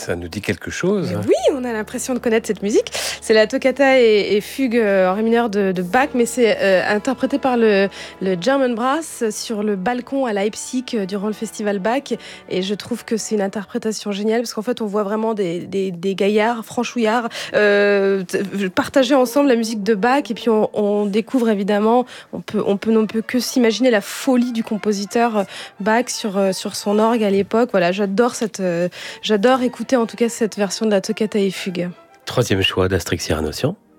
ça nous dit quelque chose. Oui, on a l'impression de connaître cette musique. C'est la toccata et fugue en ré mineur de Bach, mais c'est interprété par le German Brass sur le balcon à Leipzig durant le festival Bach. Et je trouve que c'est une interprétation géniale parce qu'en fait, on voit vraiment des gaillards, franchouillards, partager ensemble la musique de Bach. Et puis, on découvre évidemment, on peut que s'imaginer la folie du compositeur Bach sur son orgue à l'époque. Voilà, j'adore écouter en tout cas cette version de la toccata et fugue. Troisième choix d'Astrix Cyrano.